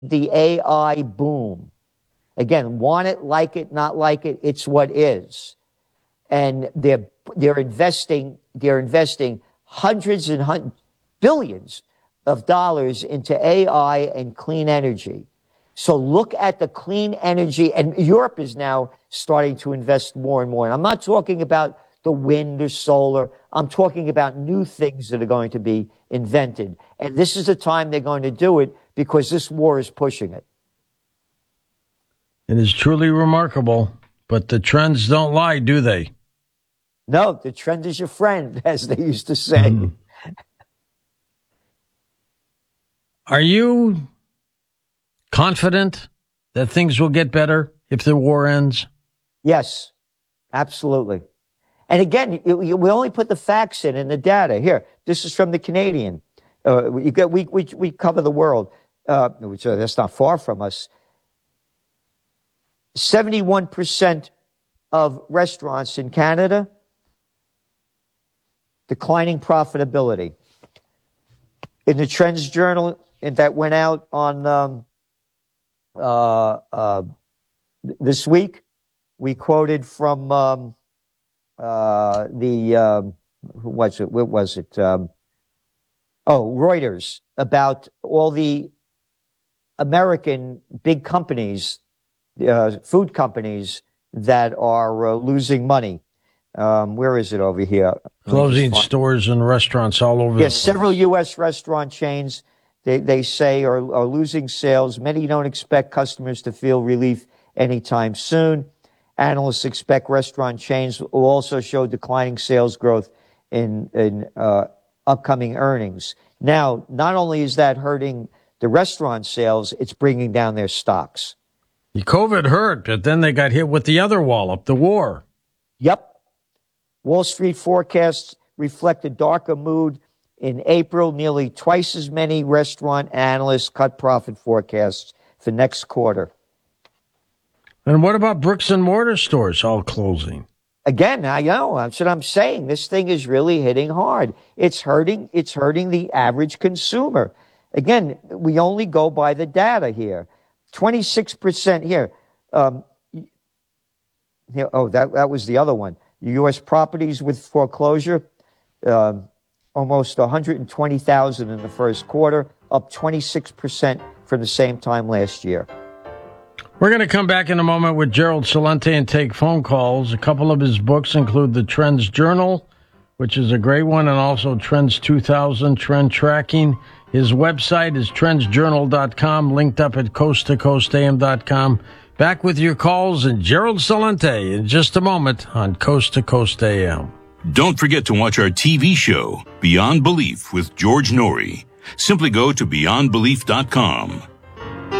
the AI boom. Again, want it, like it, not like it, it's what is. And they're investing hundreds and billions of dollars into AI and clean energy. So look at the clean energy, and Europe is now starting to invest more and more. And I'm not talking about the wind or solar. I'm talking about new things that are going to be invented. And this is the time they're going to do it because this war is pushing it. It is truly remarkable, but the trends don't lie, do they? No, the trend is your friend, as they used to say. Mm. Are you confident that things will get better if the war ends? Yes, absolutely. And again, we only put the facts in and the data. Here, this is from the Canadian. We cover the world, which that's not far from us. 71% of restaurants in Canada declining profitability. In the Trends Journal that went out on this week, we quoted from who was it? What was it? Reuters, about all the American big companies, food companies that are losing money. Where is it over here? Closing stores and restaurants all over. Yes, several U.S. restaurant chains, they say, are losing sales. Many don't expect customers to feel relief anytime soon. Analysts expect restaurant chains will also show declining sales growth in upcoming earnings. Now, not only is that hurting the restaurant sales, it's bringing down their stocks. The COVID hurt, but then they got hit with the other wallop, the war. Yep. Wall Street forecasts reflect a darker mood in April. Nearly twice as many restaurant analysts cut profit forecasts for next quarter. And what about bricks and mortar stores all closing? Again, I know, that's what I'm saying. This thing is really hitting hard. It's hurting the average consumer. Again, we only go by the data here. 26% here. That was the other one. U.S. properties with foreclosure, almost 120,000 in the first quarter, up 26% from the same time last year. We're going to come back in a moment with Gerald Celente and take phone calls. A couple of his books include the Trends Journal, which is a great one, and also Trends 2000, Trend Tracking. His website is trendsjournal.com, linked up at coasttocoastam.com. Back with your calls and Gerald Celente in just a moment on Coast to Coast AM. Don't forget to watch our TV show, Beyond Belief with George Norrie. Simply go to beyondbelief.com.